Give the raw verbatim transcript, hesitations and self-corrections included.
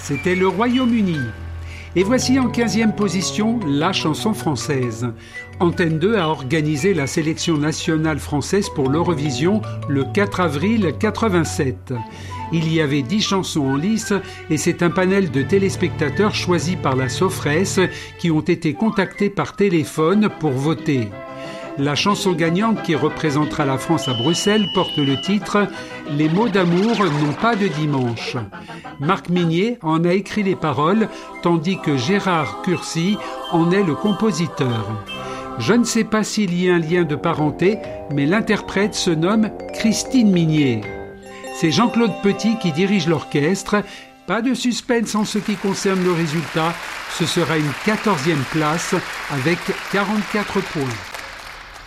c'était le Royaume-Uni. Et voici en quinzième position la chanson française. Antenne deux a organisé la sélection nationale française pour l'Eurovision le quatre avril quatre-vingt-sept. Il y avait dix chansons en lice et c'est un panel de téléspectateurs choisis par la Sofresse qui ont été contactés par téléphone pour voter. La chanson gagnante qui représentera la France à Bruxelles porte le titre « Les mots d'amour n'ont pas de dimanche ». Marc Minier en a écrit les paroles, tandis que Gérard Cursi en est le compositeur. Je ne sais pas s'il y a un lien de parenté, mais l'interprète se nomme Christine Minier. C'est Jean-Claude Petit qui dirige l'orchestre. Pas de suspense en ce qui concerne le résultat, ce sera une quatorzième place avec quarante-quatre points.